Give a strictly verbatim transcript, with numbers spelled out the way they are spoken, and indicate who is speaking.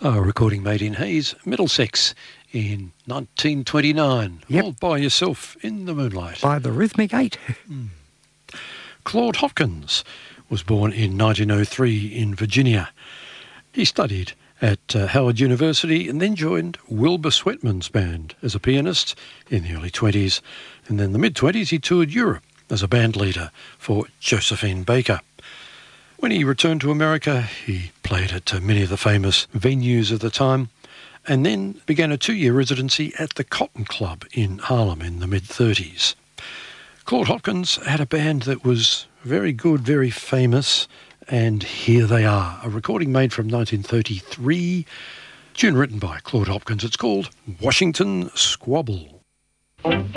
Speaker 1: A recording made in Hayes, Middlesex in nineteen twenty-nine.
Speaker 2: Yep.
Speaker 1: All by yourself in the moonlight.
Speaker 2: By the Rhythmic Eight.
Speaker 1: Mm. Claude Hopkins was born in nineteen oh three in Virginia. He studied at uh, Howard University and then joined Wilbur Sweatman's band as a pianist in the early twenties. And then in the mid-twenties he toured Europe as a band leader for Josephine Baker. When he returned to America, he played at uh, many of the famous venues of the time and then began a two-year residency at the Cotton Club in Harlem in the mid-thirties. Claude Hopkins had a band that was very good, very famous, and here they are, a recording made from nineteen thirty-three, tune written by Claude Hopkins. It's called Washington Squabble.